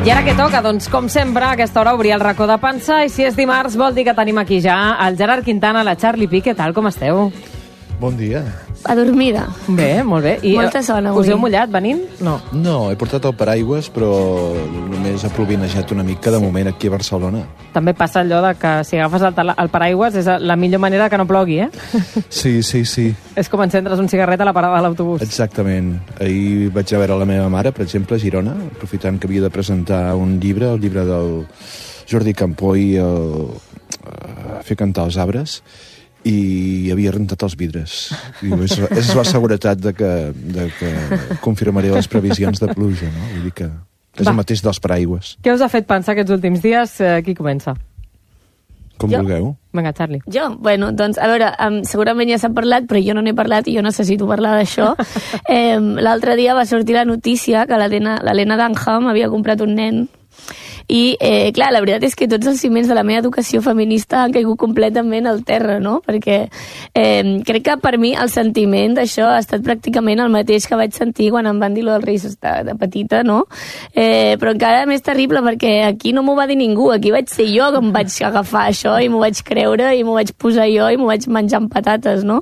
I ara què toca? Doncs, com sempre, a aquesta hora obrir el racó de pansa, i si és dimarts vol dir que tenim aquí ja el Gerard Quintana, la Charlie Pi. Què tal, com esteu? Bon dia. Adormida. Bé, molt bé. I molta son avui. Us heu mullat venint? No. No, he portat el paraigües, però només ha plovinejat una mica de moment aquí a Barcelona. També passa allò de que si agafes el paraigües és la millor manera que no plogui, eh? Sí. És com encendre's un cigarret a la parada de l'autobús. Exactament. Ahir vaig a veure la meva mare, per exemple, a Girona, aprofitant que havia de presentar un llibre, el llibre del Jordi Campoy, Fer cantar els arbres, i havia rentat els vidres. Diu, és la seguretat de que confirmaré les previsions de pluja, no? Vull dir que és el mateix dels paraigües. Què us ha fet pensar aquests últims dies? Qui comença? Com vulgueu. Vinga, Charlie. Jo? Bueno, doncs, a veure, segurament ja s'ha parlat, però jo no n'he parlat i jo necessito parlar d'això. L'altre dia va sortir la notícia que l'Helena Dunham havia comprat un nen. I, clar, la veritat és que tots els ciments de la meva educació feminista han caigut completament al terra, no? Perquè crec que per mi el sentiment d'això ha estat pràcticament el mateix que vaig sentir quan em van dir lo dels Reis de petita, no? Però encara més terrible perquè aquí no m'ho va dir ningú, aquí vaig ser jo que em vaig agafar això i m'ho vaig creure i m'ho vaig posar jo i m'ho vaig menjar amb patates, no?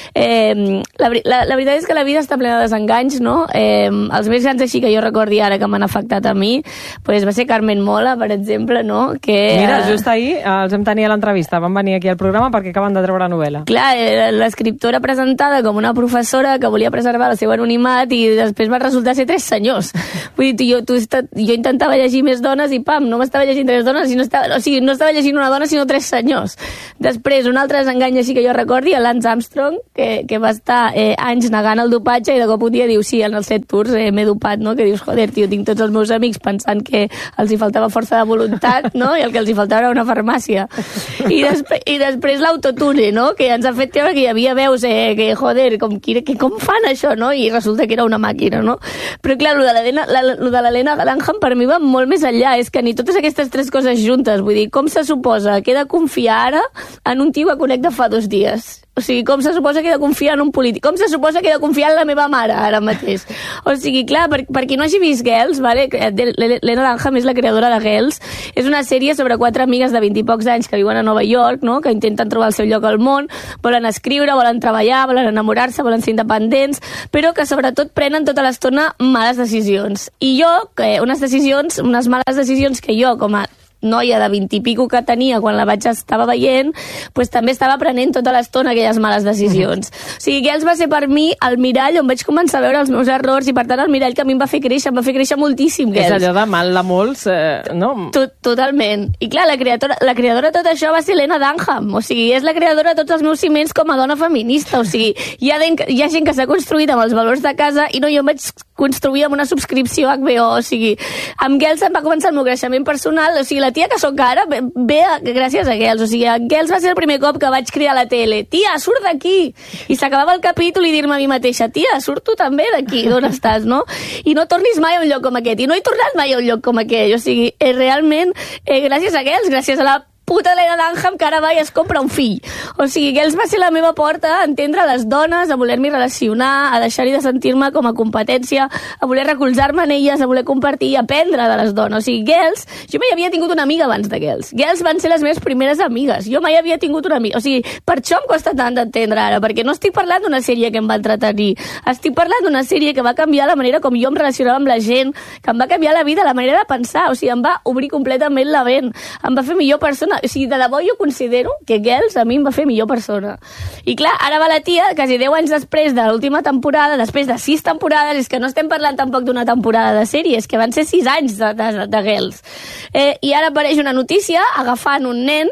La veritat és que la vida està plena de desenganys, no? Els més grans així que jo recordi ara que m'han afectat a mi, pues va ser Carmen Mola, per exemple, no? Que, mira, just ahir els vam tenir a l'entrevista, van venir aquí al programa perquè acaben de treure novel·la. Clar, l'escriptora presentada com una professora que volia preservar el seu anonimat i després va resultar ser 3 senyors. Vull dir, jo intentava llegir més dones i pam, no m'estava llegint 3 dones, no estava llegint una dona sinó 3 senyors. Després, un altre desengany així que jo recordi, Lance Armstrong, que va estar anys negant el dopatge i de cop un dia diu, sí, en els 7 tours m'he dopat, no? Que dius, joder, tio, tinc tots els meus amics pensant que els hi faltava força de voluntat, no? I el que els hi faltava era una farmàcia. I després l'autotune, no? Que ens ha fet creure que hi havia veus que, joder, com fan això, no? I resulta que era una màquina, no? Però clar, lo de l'Helena Dunham per mi va molt més enllà. És que ni totes aquestes 3 coses juntes, vull dir, com se suposa que he de confiar ara en un tio que conec de fa 2 dies? O sigui, com se suposa que he de confiar en un polític? Com se suposa que he de confiar en la meva mare ara mateix? O sigui, clar, per qui no hagi vist Girls, vale? L'Helena Dunham és la creadora de Girls. És una sèrie sobre 4 amigues de 20 i pocs anys que viuen a Nova York, no? Que intenten trobar el seu lloc al món, volen escriure, volen treballar, volen enamorar-se, volen ser independents, però que sobretot prenen tota l'estona males decisions. I jo, unes males decisions que jo, com a noia de 20 i pico que tenia quan la estava veient, pues també estava prenent tota l'estona aquelles males decisions. O sigui, Girls va ser per mi el mirall on vaig començar a veure els meus errors i per tant el mirall que a mi em va fer créixer moltíssim, Girls. És allò de mal de molts, no? Totalment. I clar, la creadora de tot això va ser Helena Dunham. O sigui, és la creadora de tots els meus ciments com a dona feminista. O sigui, hi ha gent que s'ha construït amb els valors de casa i no, jo em vaig construir amb una subscripció a HBO. O sigui, amb Girls em va començar el meu creixement personal. O sigui, la tia que sóc ara ve gràcies a Girls. O sigui, Girls va ser el primer cop que vaig cridar a la tele, tia, surt d'aquí! I s'acabava el capítol i dir-me a mi mateixa, tia, surt tu també d'aquí, d'on estàs, no? I no tornis mai a un lloc com aquest. I no he tornat mai a un lloc com aquell. O sigui, realment, gràcies a Girls, gràcies a la puta Helena Dunham que ara va i es compra un fill. O sigui, Girls va ser la meva porta a entendre les dones, a voler-m'hi relacionar, a deixar-hi de sentir-me com a competència, a voler recolzar-me en elles, a voler compartir i aprendre de les dones. O sigui, Girls, jo mai havia tingut una amiga abans de Girls. Girls van ser les meves primeres amigues. Jo mai havia tingut una amiga. O sigui, per això em costa tant d'entendre ara, perquè no estic parlant d'una sèrie que em va entretenir. Estic parlant d'una sèrie que va canviar la manera com jo em relacionava amb la gent, que em va canviar la vida, la manera de pensar. O sigui, em va obrir completament la ment. Em va fer millor persona. O sigui, de debò jo considero que Girls a mi em va fer millor persona. I clar, ara va la tia, quasi 10 anys després de l'última temporada, després de 6 temporades, és que no estem parlant tampoc d'una temporada de sèrie, és que van ser 6 anys de Girls. I ara apareix una notícia agafant un nen,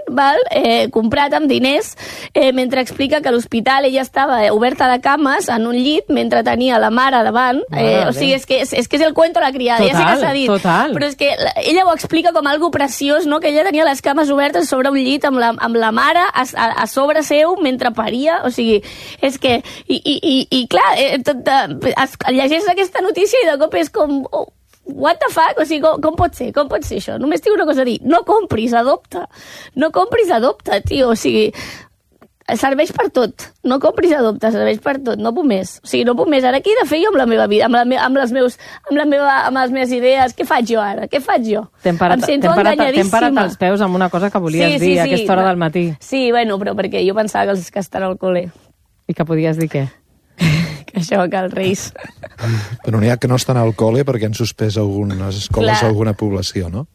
comprat amb diners, mentre explica que a l'hospital ella estava oberta de cames en un llit mentre tenia la mare davant. O sigui, és que és el cuento de la criada, ja sé que s'ha dit. Total. Però és que ella ho explica com algo preciós, no? Que ella tenia les cames obertes sobre un llit amb la mare a sobre seu mentre paria. O sigui, és que i clar, llegeix aquesta notícia i de cop és com what the fuck? O sigui, com pot ser? Com pot ser això? Només tinc una cosa a dir, no compris, adopta, tio. O sigui, serveix per tot. No compris adopte, serveix per tot. No puc més. O sigui, no puc més. Ara què he de fer jo amb la meva vida? Amb les meves idees? Què faig jo ara? Què faig jo? T'hem parat els peus amb una cosa que volies dir a aquesta hora del matí. Sí, bueno, però perquè jo pensava que els que estan al col·le. I que podies dir què? Que això, que els Reis... Però n'hi ha que no estan al col·le perquè han suspès algunes escoles a alguna població, no?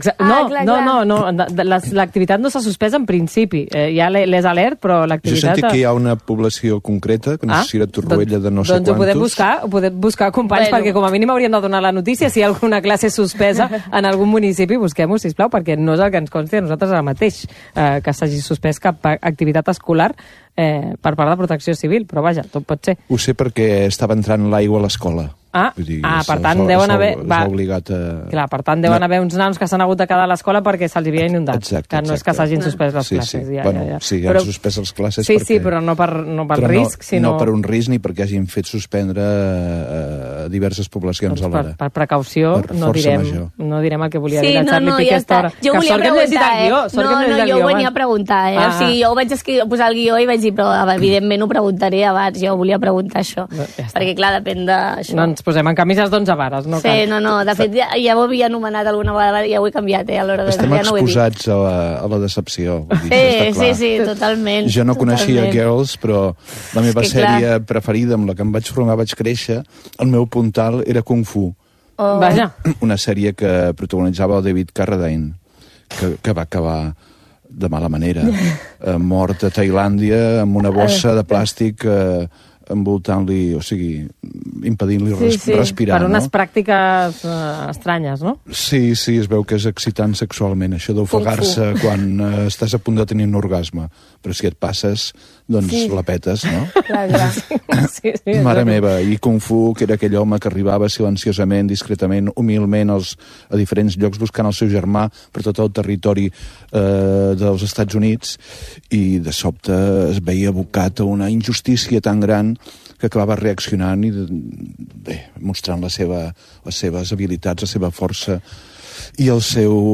No, l'activitat no s'ha suspès en principi. Hi ha les alert, però l'activitat... Jo sentit que hi ha una població concreta, que no sé si era Torroella de no sé quantos... Doncs ho podem buscar, companys, perquè com a mínim hauríem de donar la notícia. Si hi ha alguna classe suspesa en algun municipi, busquem-ho, sisplau, perquè no és el que ens consti a nosaltres ara mateix que s'hagi suspès cap activitat escolar per part de Protecció Civil, però vaja, tot pot ser. Ho sé perquè estava entrant l'aigua a l'escola. Per tant, deuen haver... Clar, per tant, deuen haver uns nanos que s'han hagut de quedar a l'escola perquè se'ls havia inundat. Exacte. Que no és que s'hagin suspès les classes. Sí, han suspès les classes perquè... Sí, però no per risc, sinó... No per un risc ni perquè hagin fet suspendre diverses poblacions alhora. Per precaució, no direm el que volia dir la Charlie Piqué a aquesta hora. Jo volia preguntar, jo ho venia a preguntar, O sigui, jo ho vaig posar el guió i vaig dir, però evidentment ho preguntaré abans, jo volia preguntar això. Perquè, clar, depèn d'això. No ens posem en camises d'11 vares, no cal. Sí, no, de fet ja ho havia anomenat alguna vegada i ja ho he canviat, a l'hora de... Estem exposats a la decepció. Sí, totalment. Jo no coneixia Girls, però la meva sèrie preferida amb la que em vaig formar, vaig créixer, el meu puntal era Kung Fu. Vaja. Una sèrie que protagonitzava el David Carradine, que va acabar de mala manera, mort a Tailàndia amb una bossa de plàstic envoltant-li, o sigui, impedint-li respirar. Per unes pràctiques estranyes, no? Sí, es veu que és excitant sexualment, això d'ofegar-se quan estàs a punt de tenir un orgasme. Però si et passes, doncs la petes, no? Clar. Sí, Mare meva, i Kung Fu, que era aquell home que arribava silenciosament, discretament, humilment a diferents llocs buscant el seu germà per tot el territori dels Estats Units, i de sobte es veia abocat a una injustícia tan gran que acabava reaccionant i mostrant les seves habilitats, la seva força i el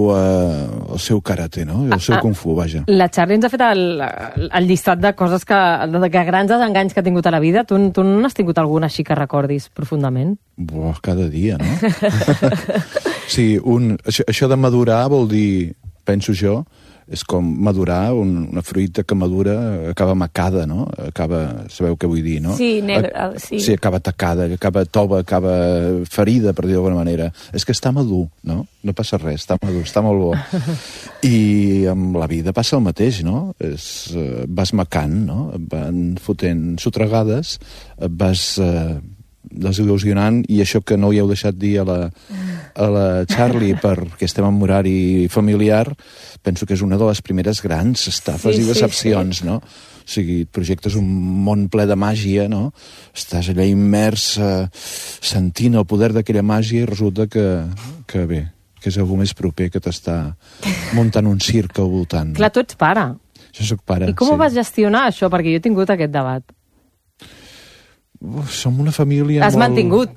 seu karate, no? El seu kung fu, vaja. La Charlie ens ha fet el llistat de coses de grans desenganys que ha tingut a la vida. Tu no n'has tingut algun així que recordis profundament? Cada dia, no? Sí, això de madurar vol dir, penso jo, és com madurar, una fruita que madura acaba macada, no? Sabeu què vull dir, no? Sí, negra, sí. Sí, acaba tacada, acaba tova, acaba ferida, per dir-ho d'alguna manera. És que està madur, no? No passa res, està madur, està molt bo. I amb la vida passa el mateix, no? Vas macant, no? Et van fotent sotregades, et vas desil·lusionant, i això que no hi heu deixat dir a la Charlie perquè estem en horari familiar, penso que és una de les primeres grans estafes i decepcions, no? O sigui, et projectes un món ple de màgia, no? Estàs allà immers sentint el poder d'aquella màgia i resulta que bé, que és algú més proper que t'està muntant un circ al voltant. Clar, tu ets pare. Jo soc pare, I com ho vas gestionar, això? Perquè jo he tingut aquest debat. Som una família Has mantingut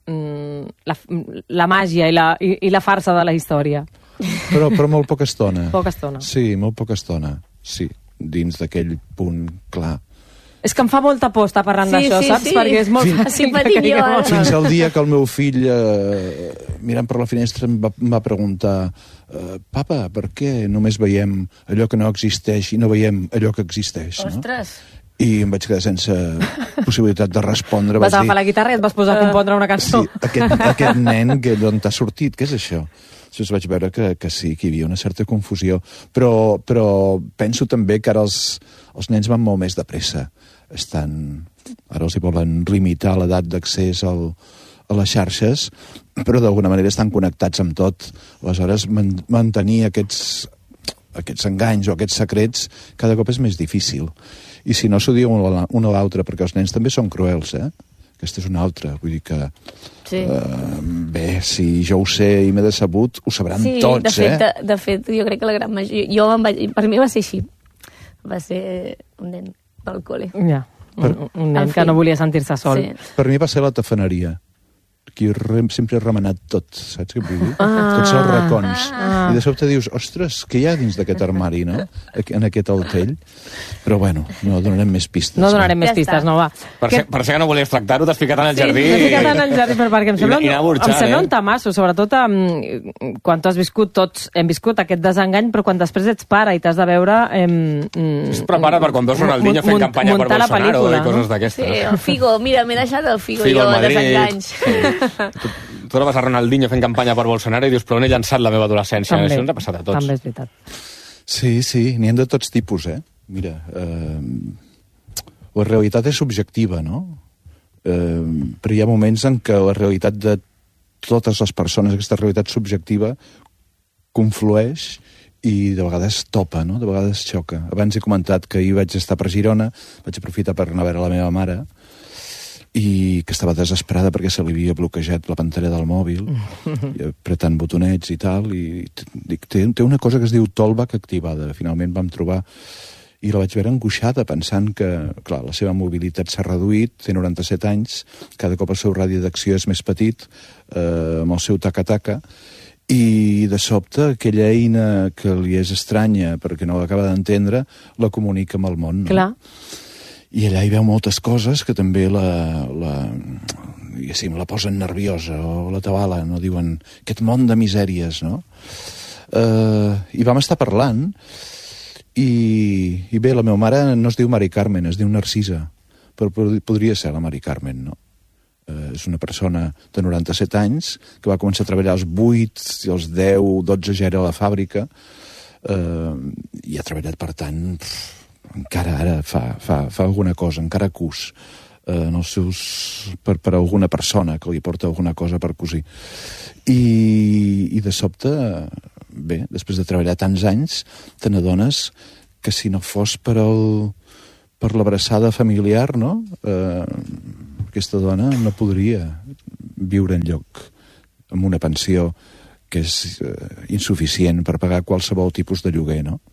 la màgia i la farsa de la història. Però molt poca estona. Poca estona. Sí, molt poca estona. Sí, dins d'aquell punt clar. És que em fa molta por estar parlant d'això, saps? Perquè és molt fàcil que caiguem. Fins al dia que el meu fill, mirant per la finestra, em va preguntar papa, per què només veiem allò que no existeix i no veiem allò que existeix? Ostres! No? I em vaig quedar sense possibilitat de respondre. Vas agafar la guitarra i et vas posar a compondre una cançó. Sí, aquest nen, d'on t'ha sortit? Què és això? Llavors vaig veure que sí, que hi havia una certa confusió. Però penso també que ara els nens van molt més de pressa. Ara els hi volen limitar l'edat d'accés a les xarxes, però d'alguna manera estan connectats amb tot. Aleshores, mantenir aquests enganys o aquests secrets cada cop és més difícil. I si no s'ho diu un a l'altre, perquè els nens també són cruels, Aquesta és una altra, vull dir que... Sí. Bé, si jo ho sé i m'he decebut, ho sabran tots, de fet, jo crec que la gran majoria... Per mi va ser així. Va ser un nen del col·le. Ja, un nen que no volia sentir-se sol. Sí. Per mi va ser la tafaneria. aquí sempre he remenat tot, saps què vull dir? Tots els racons. I de sobte dius, ostres, què hi ha dins d'aquest armari, no? En aquest altell. Però bueno, no donarem més pistes. No donarem més pistes, no, va. Per ser que no volies tractar-ho, t'has ficat en el jardí. T'has ficat en el jardí, però perquè em sembla un tamasso, sobretot quan t'has viscut, tots hem viscut aquest desengany, però quan després ets pare i t'has de veure... Es prepara per quan veus Ronaldinho fent campanya per Bolsonaro i coses d'aquestes. Sí, el Figo, mira, m'he deixat el Figo jo, de desenganys. Tu trobes a Ronaldinho fent campanya per Bolsonaro i dius, però on he llançat la meva adolescència? Això ens ha passat a tots. També és veritat. Sí, n'hi ha de tots tipus, Mira, la realitat és subjectiva, no? Però hi ha moments en què la realitat de totes les persones, aquesta realitat subjectiva, conflueix i de vegades topa, no? De vegades xoca. Abans he comentat que ahir vaig estar per Girona, vaig aprofitar per anar a veure la meva mare, i que estava desesperada perquè se li havia bloquejat la pantalla del mòbil, i apretant botonets i tal, i dic, té una cosa que es diu tollback activada. Finalment vam trobar, i la vaig veure angoixada, pensant que, clar, la seva mobilitat s'ha reduït, té 97 anys, cada cop el seu radi d'acció és més petit, amb el seu taca-taca, i de sobte aquella eina que li és estranya perquè no l'acaba d'entendre, la comunica amb el món. No? Clar. I allà hi veu moltes coses que també la posen nerviosa o la tabalen, no? Diuen, aquest món de misèries, no? I vam estar parlant i bé, la meva mare no es diu Mari Carmen, es diu Narcisa, però podria ser la Mari Carmen, no? És una persona de 97 anys que va començar a treballar als 8 i als 10, 12 ja era a la fàbrica, i ha treballat, per tant, encara ara fa alguna cosa, encara cus en els seus, per alguna persona que li porta alguna cosa per cosir. I de sobte, bé, després de treballar tants anys, te n'adones que si no fos per l'abraçada familiar, no? Aquesta dona no podria viure enlloc amb una pensió que és insuficient per pagar qualsevol tipus de lloguer, no?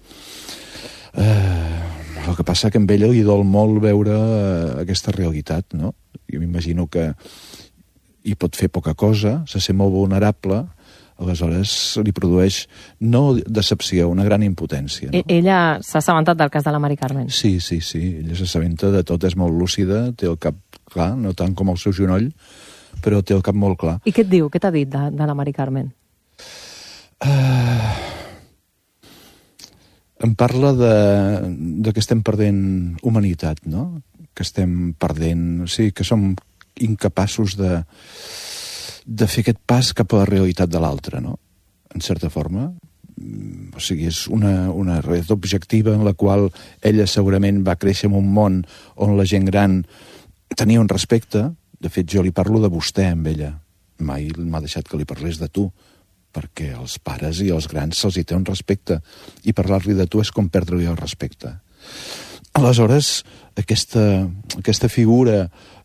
El que passa que amb ella li dol molt veure aquesta realitat, no? Jo m'imagino que hi pot fer poca cosa, se sent molt vulnerable, aleshores li produeix no decepció, una gran impotència. No? Ella s'ha assabentat del cas de la Mari Carmen? Sí, ella s'assabenta de tot, és molt lúcida, té el cap clar, no tant com el seu genoll, però té el cap molt clar. I què et diu? Què t'ha dit de la Mari Carmen? Em parla de que estem perdent humanitat, no? Que estem perdent... Sí, que som incapaços de fer aquest pas cap a la realitat de l'altre, no? En certa forma. O sigui, és una realitat objectiva en la qual ella segurament va créixer en un món on la gent gran tenia un respecte. De fet, jo li parlo de vostè amb ella. Mai m'ha deixat que li parlés de tu, perquè als pares i als grans se'ls hi té un respecte, i parlar-li de tu és com perdre-li el respecte. Aleshores, aquesta figura,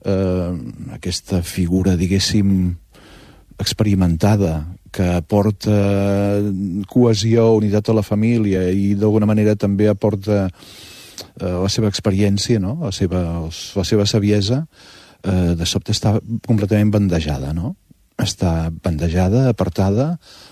diguéssim, experimentada, que aporta cohesió, unitat a la família i d'alguna manera també aporta la seva experiència, no? la seva saviesa, de sobte està completament bandejada, no? Està bandejada, apartada,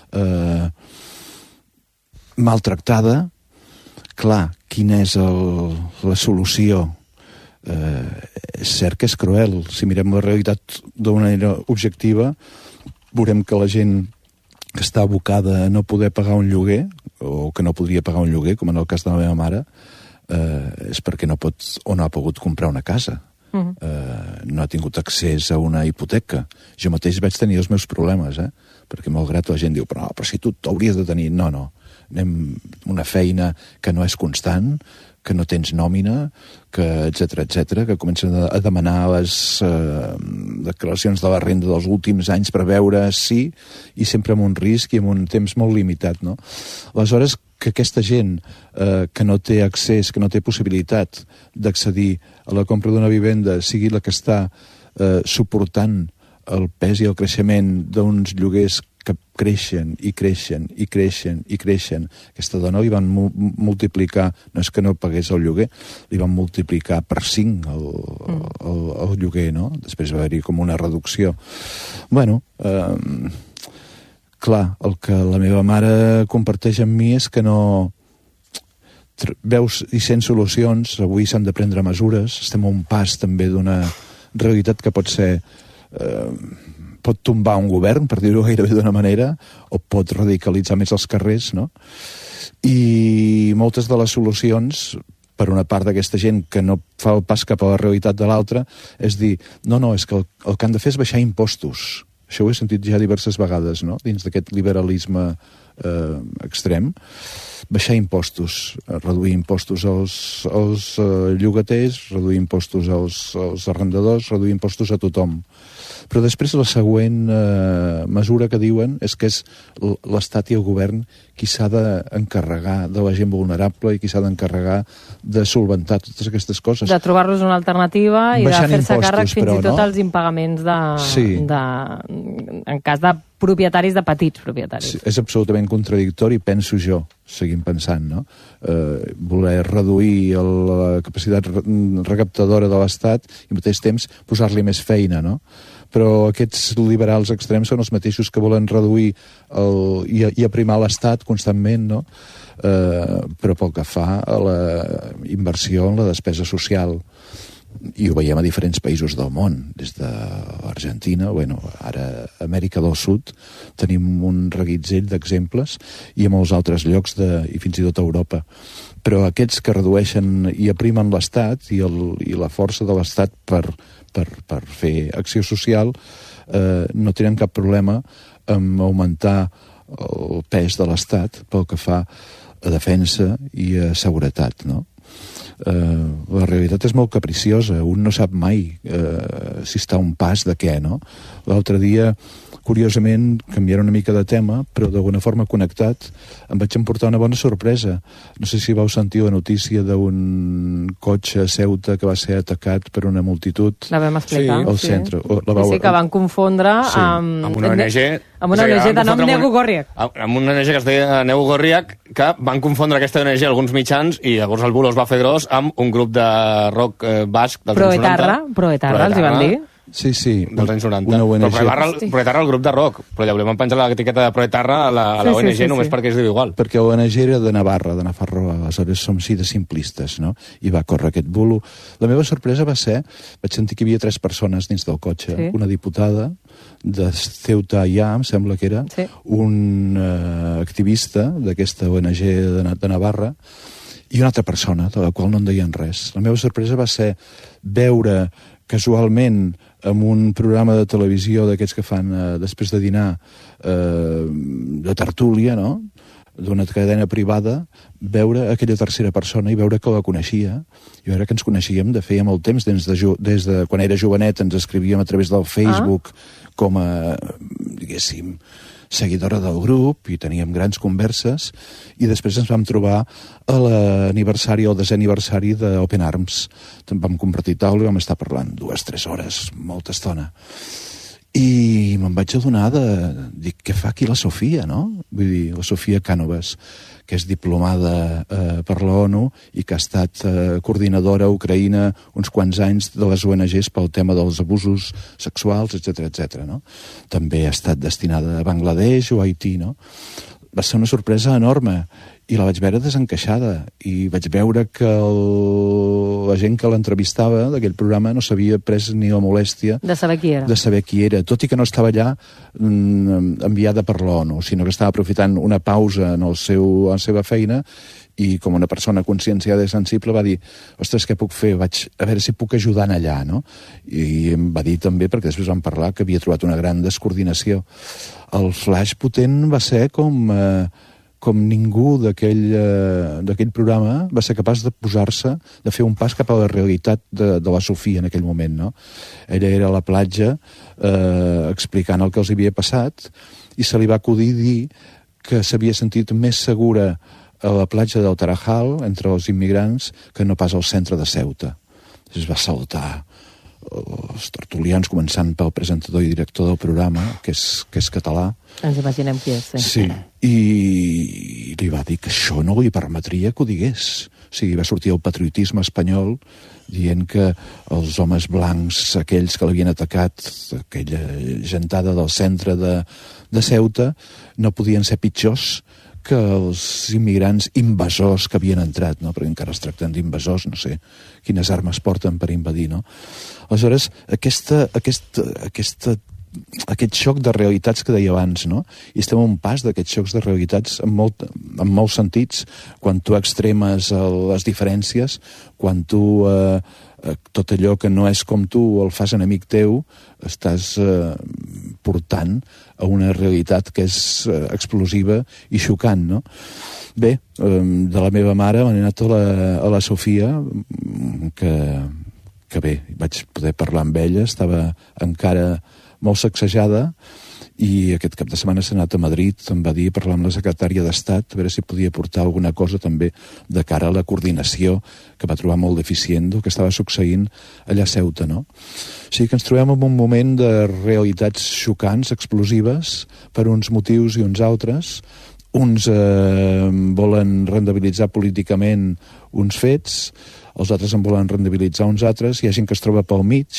maltractada. Clar, quina és la solució? És cert que és cruel. Si mirem la realitat d'una manera objectiva, veurem que la gent que està abocada a no poder pagar un lloguer, o que no podria pagar un lloguer, com en el cas de la meva mare, és perquè no pot o no ha pogut comprar una casa. No ha tingut accés a una hipoteca. Jo mateix vaig tenir els meus problemes, perquè malgrat la gent diu, però si tu t'hauries de tenir... No, anem una feina que no és constant, que no tens nòmina, etcètera, que comencen a demanar les declaracions de la renda dels últims anys per veure si, i sempre amb un risc i amb un temps molt limitat, no? Aleshores, que aquesta gent que no té accés, que no té possibilitat d'accedir a la compra d'una vivenda sigui la que està suportant el pes i el creixement d'uns lloguers que creixen i creixen i creixen i creixen. Aquesta dona li van multiplicar, no és que no pagués el lloguer, li van multiplicar per 5 el lloguer, no? Després va haver-hi com una reducció. Bueno, clar, el que la meva mare comparteix amb mi és que no... Veus i sents solucions, avui s'han de prendre mesures, estem a un pas també d'una realitat que pot ser... pot tombar un govern, per dir-ho gairebé d'una manera, o pot radicalitzar més els carrers, no? I moltes de les solucions, per una part d'aquesta gent que no fa el pas cap a la realitat de l'altra, és dir, no, és que el que han de fer és baixar impostos. Això ho he sentit ja diverses vegades, no?, dins d'aquest liberalisme extrem. Baixar impostos, reduir impostos als llogaters, reduir impostos als arrendadors, reduir impostos a tothom. Però després la següent mesura que diuen és que és l'Estat i el govern qui s'ha d'encarregar de la gent vulnerable i qui s'ha d'encarregar de solventar totes aquestes coses. De trobar-los una alternativa i baixant de fer-se càrrec fins però, i tot als impagaments en cas de propietaris, de petits propietaris. Sí, és absolutament contradictori, penso jo, seguim pensant, no? Voler reduir la capacitat recaptadora de l'Estat i al mateix temps posar-li més feina, no? Però aquests liberals extrems són els mateixos que volen reduir i aprimar l'Estat constantment, no? Però pel que fa a la inversió en la despesa social. I ho veiem a diferents països del món, des d'Argentina, ara a Amèrica del Sud, tenim un reguitzell d'exemples, i a molts altres llocs, i fins i tot a Europa. Però aquests que redueixen i aprimen l'Estat i la força de l'Estat per fer acció social no tenen cap problema en augmentar el pes de l'Estat pel que fa a defensa i a seguretat, no? La realitat és molt capriciosa, un no sap mai si està a un pas de què, no? L'altre dia, curiosament, canviaré una mica de tema, però d'alguna forma connectat, em vaig emportar una bona sorpresa. No sé si vau sentir la notícia d'un cotxe a Ceuta que va ser atacat per una multitud. La vam explicar. Al centre. Sí, que van confondre amb una ONG. Amb una ONG de nom Negu Gorriak. Amb una ONG que es deia Negu Gorriak, que van confondre aquesta ONG alguns mitjans i llavors el bulo es va fer gros amb un grup de rock basc dels anys 90. Proetarra, els hi van dir. Sí, dels anys 90. Una ONG. Però Proetarra el grup de rock, però llavors van penjar l'etiqueta de Proetarra a la ONG només perquè es diu igual. Perquè l'ONG era de Navarra, de Nafarroa, aleshores som així de simplistes, no? I va córrer aquest bulo. La meva sorpresa va ser, vaig sentir que hi havia 3 persones dins del cotxe, una diputada de Ceuta ja, em sembla que era, un activista d'aquesta ONG de Navarra, i una altra persona, de la qual no en deien res. La meva sorpresa va ser veure casualment en un programa de televisió d'aquests que fan després de dinar de tertúlia, no?, d'una cadena privada, veure aquella tercera persona i veure que la coneixia, i veure que ens coneixíem de feia molt temps, des de quan era jovenet ens escrivíem a través del Facebook com a, diguéssim, seguidora del grup, i teníem grans converses, i després ens vam trobar a l'aniversari, al 10è aniversari d'Open Arms. Vam compartir taula i vam estar parlant 2-3 hores, molta estona. I me'n vaig adonar dic, què fa aquí la Sofia, no? Vull dir, la Sofia Cànovas, que és diplomada per l'ONU i que ha estat coordinadora a Ucraïna uns quants anys de les ONGs pel tema dels abusos sexuals, etc., no? També ha estat destinada a Bangladesh o a Haití, no? Va ser una sorpresa enorme i la vaig veure desencaixada i vaig veure que la gent que l'entrevistava d'aquell programa no s'havia pres ni la molèstia de saber qui era, tot i que no estava allà enviada per l'ONU, sinó que estava aprofitant una pausa en la seva feina i com una persona conscienciada i sensible va dir, ostres, què puc fer? Vaig a veure si puc ajudar allà, no? I em va dir també, perquè després vam parlar, que havia trobat una gran descoordinació. El flash potent va ser com ningú d'aquell programa va ser capaç de posar-se, de fer un pas cap a la realitat de la Sofia en aquell moment, no? Ella era a la platja explicant el que els havia passat i se li va acudir dir que s'havia sentit més segura a la platja del Tarajal, entre els immigrants, que no pas al centre de Ceuta. Es va saltar els tertulians, començant pel presentador i director del programa, que és català. Ens imaginem qui és. Sí, i li va dir que això no li permetria que ho digués. O sigui, va sortir el patriotisme espanyol dient que els homes blancs, aquells que l'havien atacat, aquella gentada del centre de Ceuta, no podien ser pitjors que els immigrants invasors que havien entrat, no? Perquè encara es tracten d'invasors, no sé quines armes porten per invadir, no? Aleshores, aquest xoc de realitats que deia abans, no? I estem a un pas d'aquests xocs de realitats en molts sentits, quan tu extremes les diferències, quan tu tot allò que no és com tu el fas enemic teu, estàs portant a una realitat que és explosiva i xocant, no? Bé, de la meva mare m'he anat a la Sofia, que bé, vaig poder parlar amb ella, estava encara molt sacsejada, i aquest cap de setmana s'ha anat a Madrid, em va dir, parlar amb la secretària d'Estat, a veure si podia portar alguna cosa també de cara a la coordinació, que va trobar molt deficient del que estava succeint allà a Ceuta, no? O sigui que ens trobem en un moment de realitats xocants, explosives, per uns motius i uns altres. Uns volen rendibilitzar políticament uns fets, els altres en volen rendibilitzar uns altres, hi ha gent que es troba pel mig,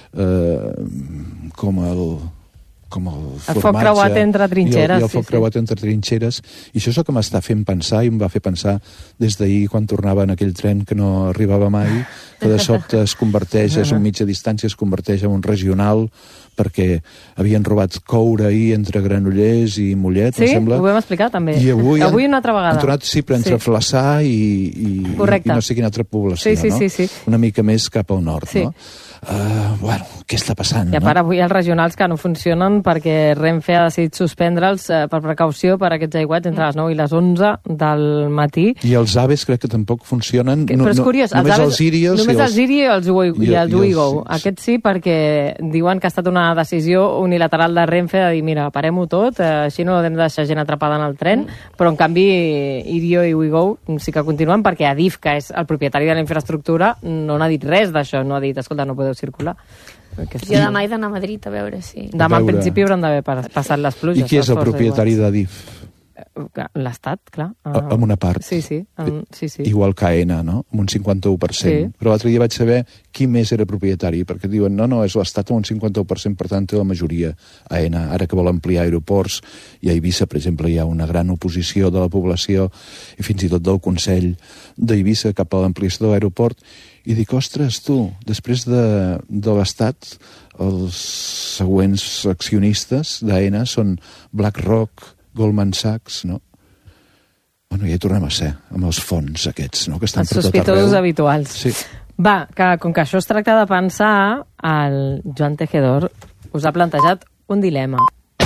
com el foc creuat entre trinxeres. I el foc creuat entre trinxeres. I això és el que m'està fent pensar, i em va fer pensar des d'ahir quan tornava en aquell tren que no arribava mai, que de sobte es converteix, és un mitja distància, es converteix en un regional, perquè havien robat coure ahir entre Granollers i Mollet, em sembla. Sí, ho vam explicar també. I avui una altra vegada. Han tornat, sí, per entre Flaçà i no sé quina altra població, no? Sí. Una mica més cap al nord, no? Bueno, què està passant, no? I a part, avui els regionals que no funcionen perquè Renfe ha decidit suspendre'ls per precaució per aquests aiguats entre les 9 i les 11 del matí. I els AVEs crec que tampoc funcionen. Però és curiós, només els Irios només els Irio i els Uigo. Aquests sí, perquè diuen que ha estat una decisió unilateral de Renfe de dir, mira, parem-ho tot, així no hem de deixar gent atrapada en el tren, però en canvi Irio i Uigo sí que continuen, perquè Adif, que és el propietari de la infraestructura, no n'ha dit res d'això, no ha dit, escolta, no podeu circular. Jo demà he d'anar a Madrid a veure si... Demà en principi hauran d'haver passat les pluges. I qui és el propietari d'Adif? L'Estat, clar. Amb una part. Sí. Igual que AENA, no? Amb un 51%. Sí. Però l'altre dia vaig saber qui més era propietari, perquè diuen, no, és l'Estat amb un 51%, per tant té la majoria AENA. Ara que vol ampliar aeroports, i a Eivissa, per exemple, hi ha una gran oposició de la població, i fins i tot del Consell d'Eivissa cap a l'ampliació de l'aeroport, i dic, ostres, tu, després de l'Estat, els següents accionistes d'AENA són BlackRock, Goldman Sachs, no? Bueno, ja hi tornem a ser, amb els fons aquests, no?, que estan per tot arreu. Els sospitosos habituals. Sí. Va, que com que això es tracta de pensar, el Joan Tejedor us ha plantejat un dilema.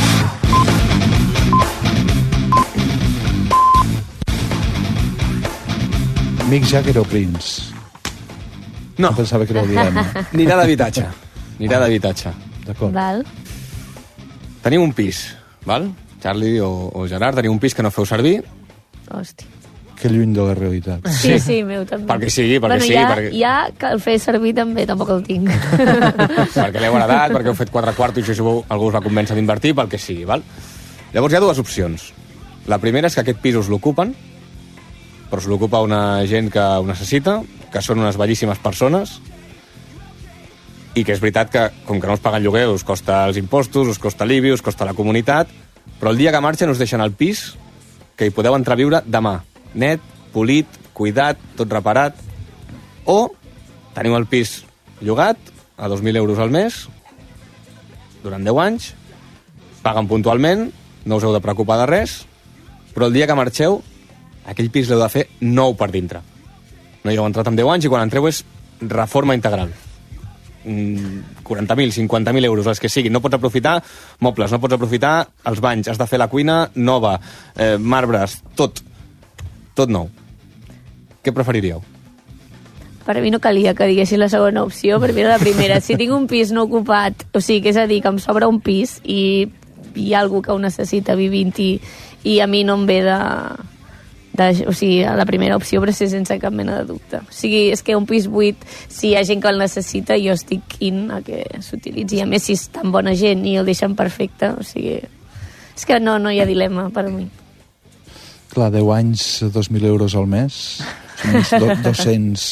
Mick Jagger o Prince? No. Em pensava que era el dilema. Anirà d'habitatge. Anirà d'habitatge. D'acord. Val. Tenim un pis, val? Charlie o Gerard, tenim un pis que no feu servir. Hòstia. Que lluny de la realitat. Sí, meu també. Perquè sigui. Ja que el fer servir també tampoc el tinc. Perquè l'heu heredat, perquè heu fet 4 quartos i algú us va convèncer d'invertir, pel que sigui, val? Llavors hi ha 2 opcions. La primera és que aquest pis us l'ocupen, però us l'ocupa una gent que ho necessita, que són unes bellíssimes persones, i que és veritat que, com que no us paguen lloguer, us costa els impostos, us costa l'IBI, us costa la comunitat, però el dia que marxen us deixen el pis que hi podeu entrar a viure demà. Net, polit, cuidat, tot reparat. O teniu el pis llogat a 2.000 euros al mes durant 10 anys, paguen puntualment, no us heu de preocupar de res, però el dia que marxeu, aquell pis l'heu de fer nou per dintre. No hi heu entrat en 10 anys i quan entreu és reforma integral. 40.000, 50.000 euros, els que siguin. No pots aprofitar mobles, no pots aprofitar els banys, has de fer la cuina nova, marbres, tot nou. Què preferiríeu? Per mi no calia que diguessin la segona opció, per mi era la primera. Si tinc un pis no ocupat, o sigui, que és a dir, que em sobra un pis i hi ha algú que ho necessita vivint i a mi no em ve o sigui, la primera opció, però sí, sense cap mena de dubte. O sigui, és que un pis buit, si hi ha gent que el necessita, jo estic in a que s'utilitzi. A més, si és tan bona gent i el deixen perfecte, o sigui... És que no hi ha dilema per a mi. Clar, 10 anys, 2.000 euros al mes, són uns 200...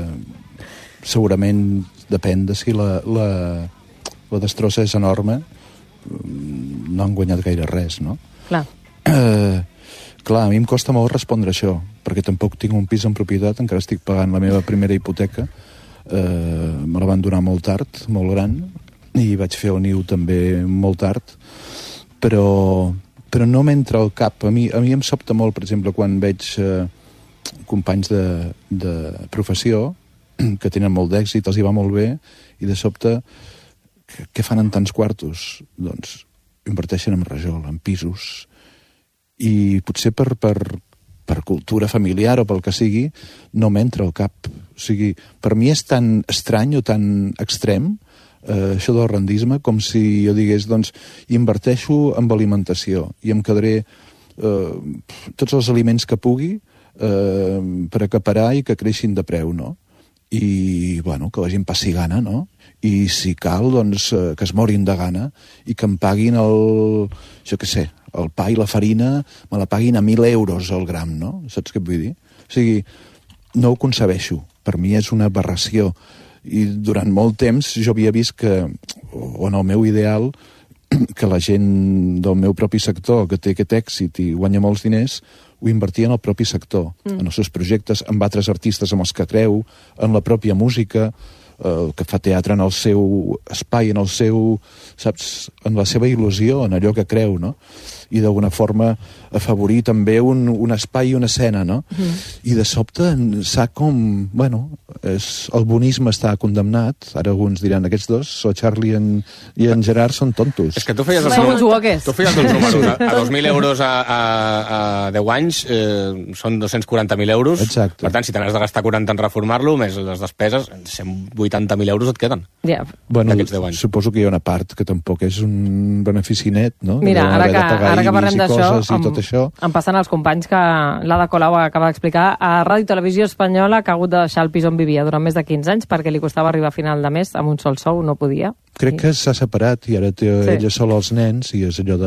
segurament depèn de si la destrossa és enorme, no han guanyat gaire res, no? Clar. Clar, a mi em costa molt respondre això, perquè tampoc tinc un pis en propietat, encara estic pagant la meva primera hipoteca, me la van donar molt tard, molt gran, i vaig fer el niu també molt tard, però no m'entra al cap. A mi em sobta molt, per exemple, quan veig companys de professió que tenen molt d'èxit, els hi va molt bé, i de sobte, què fan en tants quartos? Doncs inverteixen en rajol, en pisos, i potser per cultura familiar o pel que sigui, no m'entra al cap. O sigui, per mi és tan estrany o tan extrem això del rendisme, com si jo digués, doncs, inverteixo en alimentació i em quedaré tots els aliments que pugui per acaparar i que creixin de preu, no? I, bueno, que la gent passi gana, no? I si cal, doncs, que es morin de gana i que em paguin jo què sé, el pa i la farina me la paguin a 1.000 euros al gram, no? Saps què et vull dir? O sigui, no ho concebeixo. Per mi és una aberració. I durant molt temps jo havia vist que, o en el meu ideal, que la gent del meu propi sector, que té aquest èxit i guanya molts diners, ho invertia en el propi sector, en els seus projectes, amb altres artistes amb els que creu, en la pròpia música, que fa teatre en el seu espai, en el seu, saps, en la seva il·lusió, en allò que creu, no? I d'alguna forma afavorir també un espai i una escena, no? I de sobte s'ha com... Bueno, el bonisme està condemnat, ara alguns diran, aquests dos, o Charlie i en Gerard, són tontos. És que tu feies els números. Tu feies els números. A 2.000 euros a 10 anys són 240.000 euros. Exacte. Per tant, si te n'has de gastar 40 en reformar-lo, més les despeses, 180.000 euros et queden. Ja. Bueno, d'aquests 10 anys. suposo que hi ha una part que tampoc és un benefici net, no? Mira, ara que parlem d'això, això, em passen els companys que l'Ada Colau acaba d'explicar, a Ràdio Televisió Espanyola que ha hagut de deixar el pis on vivia durant més de 15 anys perquè li costava arribar a final de mes amb un sol sou, no podia. Crec que s'ha separat i ara té ella sola els nens i és allò de